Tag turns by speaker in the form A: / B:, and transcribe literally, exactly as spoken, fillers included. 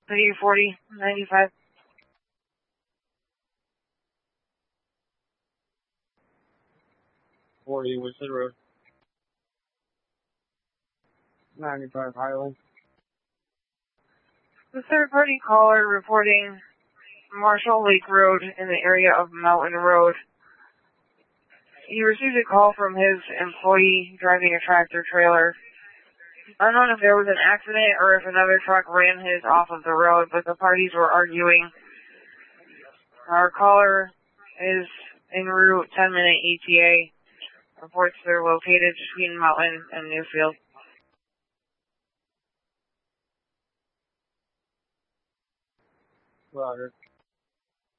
A: City forty ninety-five.
B: forty Woodson Road.
C: ninety-five Highland.
A: The third party caller reporting Marshall Lake Road in the area of Mountain Road. He received a call from his employee driving a tractor trailer. Unknown if there was an accident or if another truck ran his off of the road, but the parties were arguing. Our caller is en route, ten minute E T A. Reports they're located between Mountain and Newfield.
C: Roger.